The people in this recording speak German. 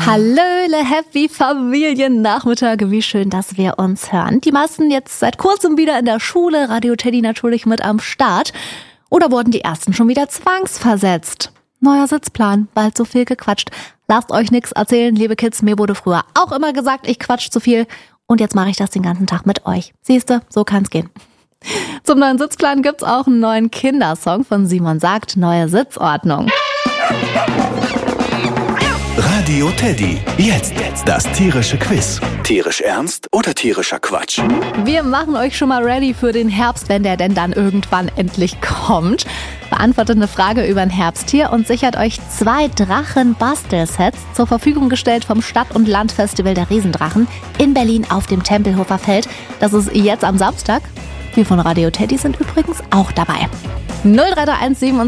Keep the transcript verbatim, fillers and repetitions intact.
Hallöle, happy Familiennachmittag. Wie schön, dass wir uns hören. Die meisten jetzt seit kurzem wieder in der Schule, Radio Teddy natürlich mit am Start. Oder wurden die ersten schon wieder zwangsversetzt? Neuer Sitzplan, bald so viel gequatscht. Lasst euch nix erzählen, liebe Kids. Mir wurde früher auch immer gesagt, ich quatsch zu viel. Und jetzt mache ich das den ganzen Tag mit euch. Siehste, so kann's gehen. Zum neuen Sitzplan gibt's auch einen neuen Kindersong von Simon Sagt, neue Sitzordnung. Radio Teddy, jetzt das tierische Quiz. Tierisch ernst oder tierischer Quatsch? Wir machen euch schon mal ready für den Herbst, wenn der denn dann irgendwann endlich kommt. Beantwortet eine Frage über ein Herbsttier und sichert euch zwei Drachen-Bastelsets zur Verfügung gestellt vom Stadt- und Landfestival der Riesendrachen in Berlin auf dem Tempelhofer Feld. Das ist jetzt am Samstag. Wir von Radio Teddy sind übrigens auch dabei. null drei drei eins sieben